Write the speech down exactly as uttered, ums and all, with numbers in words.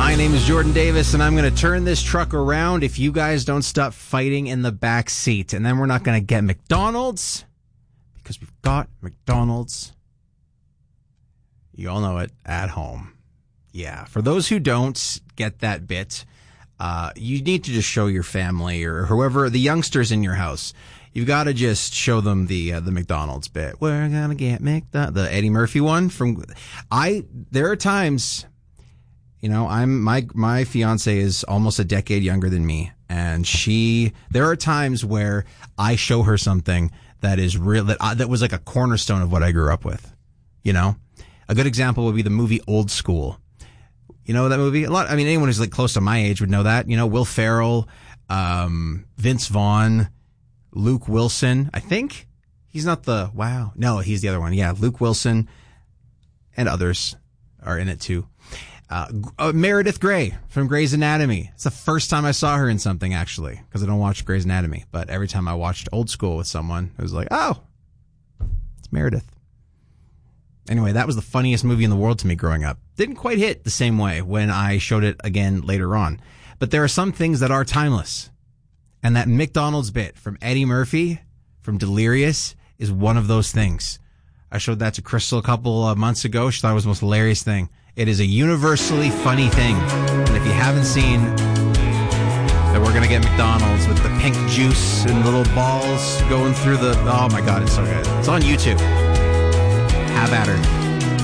My name is Jordan Davis, and I'm going to turn this truck around if you guys don't stop fighting in the back seat. And then we're not going to get McDonald's, because we've got McDonald's, you all know it, at home. Yeah, for those who don't get that bit, uh, you need to just show your family or whoever, the youngsters in your house, you've got to just show them the uh, the McDonald's bit. We're going to get McDonald's, the Eddie Murphy one. From I, there are times... You know, I'm my my fiance is almost a decade younger than me, and she. There are times where I show her something that is real, that I, that was like a cornerstone of what I grew up with. You know, a good example would be the movie Old School. You know that movie? A lot. I mean, anyone who's like close to my age would know that. You know, Will Ferrell, um, Vince Vaughn, Luke Wilson. I think he's not the wow. No, he's the other one. Yeah, Luke Wilson, and others are in it too. Uh, uh, Meredith Grey from Grey's Anatomy. It's the first time I saw her in something, actually, because I don't watch Grey's Anatomy. But every time I watched Old School with someone, it was like, oh, it's Meredith. Anyway, that was the funniest movie in the world to me growing up. Didn't quite hit the same way when I showed it again later on. But there are some things that are timeless. And that McDonald's bit from Eddie Murphy, from Delirious, is one of those things. I showed that to Crystal a couple of months ago. She thought it was the most hilarious thing. It is a universally funny thing. And if you haven't seen that we're going to get McDonald's with the pink juice and little balls going through the... Oh, my God, it's so good. It's on YouTube. Have at her.